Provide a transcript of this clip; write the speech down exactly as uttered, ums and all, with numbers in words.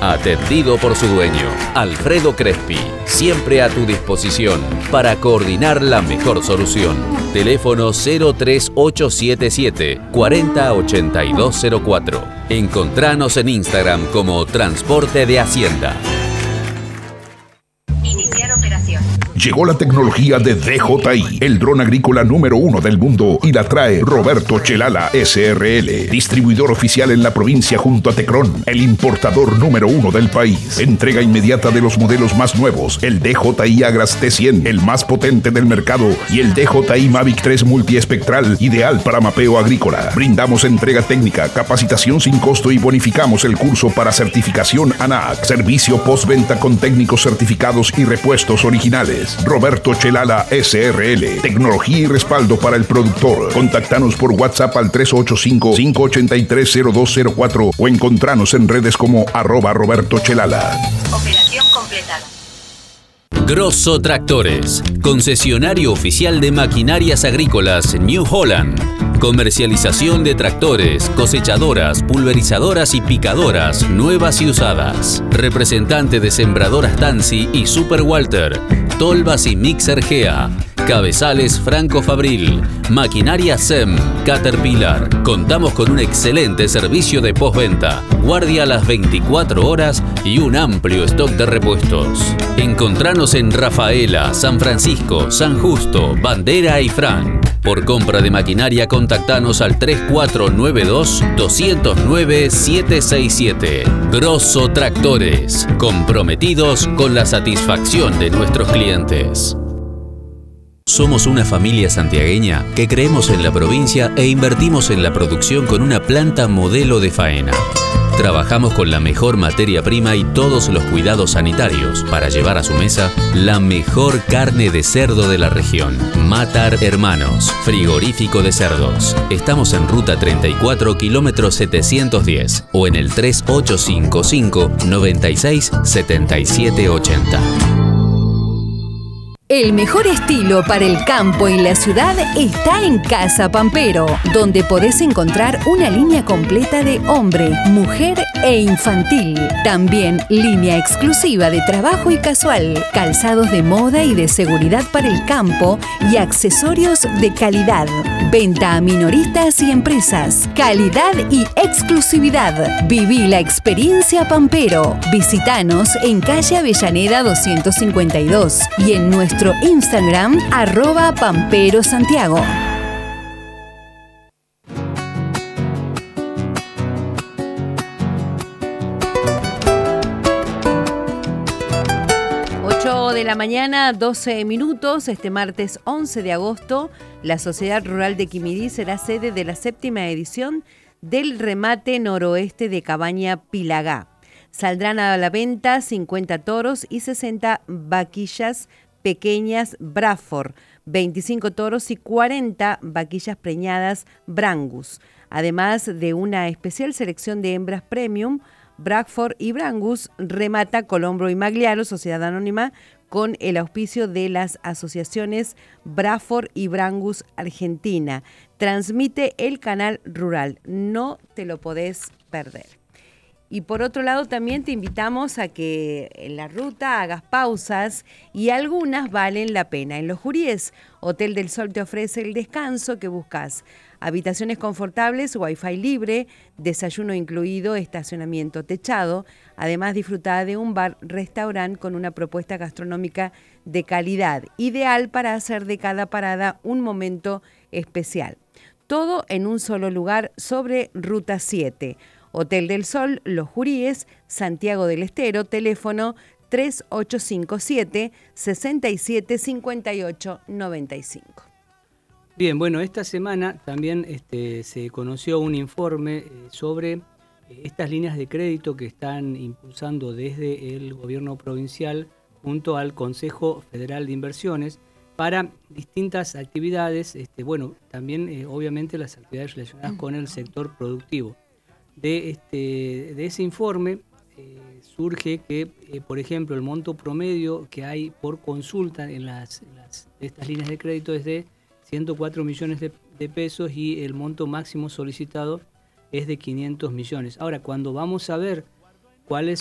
Atendido por su dueño, Alfredo Crespi, siempre a tu disposición para coordinar la mejor solución. Teléfono cero tres ocho siete siete, cuatro cero ocho dos cero cuatro. Encontranos en Instagram como Transporte de Hacienda. Iniciar operación. Llegó la tecnología de D J I, el dron agrícola número uno del mundo, y la trae Roberto Chelala S R L, distribuidor oficial en la provincia junto a Tecron, el importador número uno del país. Entrega inmediata de los modelos más nuevos, el D J I Agras T cien, el más potente del mercado, y el D J I Mavic tres multiespectral, ideal para mapeo agrícola. Brindamos entrega técnica, capacitación sin costo y bonificamos el curso para certificación ANAC. Servicio postventa con técnicos certificados y repuestos originales. Roberto Chelala S R L, tecnología y respaldo para el productor. Contactanos por WhatsApp al tres ocho cinco, cinco ocho tres, cero dos cero cuatro o encontranos en redes como arroba Roberto Chelala. Operación completada. Grosso Tractores, concesionario oficial de maquinarias agrícolas New Holland. Comercialización de tractores, cosechadoras, pulverizadoras y picadoras, nuevas y usadas. Representante de Sembradoras Tansi y Super Walter. Tolvas y Mixer Gea. Cabezales Franco Fabril. Maquinaria S E M. Caterpillar. Contamos con un excelente servicio de postventa, guardia a las veinticuatro horas y un amplio stock de repuestos. Encontranos en Rafaela, San Francisco, San Justo, Bandera y Frank. Por compra de maquinaria, contactanos al tres cuatro nueve dos, dos cero nueve, siete seis siete. Grosso Tractores, comprometidos con la satisfacción de nuestros clientes. Somos una familia santiagueña que creemos en la provincia e invertimos en la producción con una planta modelo de faena. Trabajamos con la mejor materia prima y todos los cuidados sanitarios para llevar a su mesa la mejor carne de cerdo de la región. Matar Hermanos, frigorífico de cerdos. Estamos en ruta treinta y cuatro, kilómetro setecientos diez o en el tres ocho cinco cinco, noventa y seis, setenta y siete ochenta. El mejor estilo para el campo y la ciudad está en Casa Pampero, donde podés encontrar una línea completa de hombre, mujer e infantil. También línea exclusiva de trabajo y casual, calzados de moda y de seguridad para el campo y accesorios de calidad. Venta a minoristas y empresas. Calidad y exclusividad. Viví la experiencia Pampero. Visítanos en calle Avellaneda doscientos cincuenta y dos y en nuestro Instagram, arroba Pampero Santiago. ocho de la mañana, doce minutos. Este martes once de agosto, la Sociedad Rural de Quimirí será sede de la séptima edición del remate noroeste de Cabaña Pilagá. Saldrán a la venta cincuenta toros y sesenta vaquillas pequeñas Braford, veinticinco toros y cuarenta vaquillas preñadas Brangus, además de una especial selección de hembras premium. Bradford y Brangus remata Colombro y Magliaro, Sociedad Anónima, con el auspicio de las asociaciones Bradford y Brangus Argentina. Transmite el canal rural, no te lo podés perder. Y por otro lado también te invitamos a que en la ruta hagas pausas y algunas valen la pena. En Los Juríes, Hotel del Sol te ofrece el descanso que buscas. Habitaciones confortables, wifi libre, desayuno incluido, estacionamiento techado. Además disfruta de un bar-restaurante con una propuesta gastronómica de calidad, ideal para hacer de cada parada un momento especial. Todo en un solo lugar sobre Ruta siete. Hotel del Sol, Los Juríes, Santiago del Estero, teléfono tres ocho cinco siete, seis siete cinco ocho nueve cinco. Bien, bueno, esta semana también este, se conoció un informe eh, sobre eh, estas líneas de crédito que están impulsando desde el gobierno provincial junto al Consejo Federal de Inversiones para distintas actividades, este, bueno, también eh, obviamente las actividades relacionadas con el sector productivo. De, este, de ese informe eh, surge que, eh, por ejemplo, el monto promedio que hay por consulta en las, en las estas líneas de crédito es de ciento cuatro millones de, de pesos y el monto máximo solicitado es de quinientos millones. Ahora, cuando vamos a ver cuáles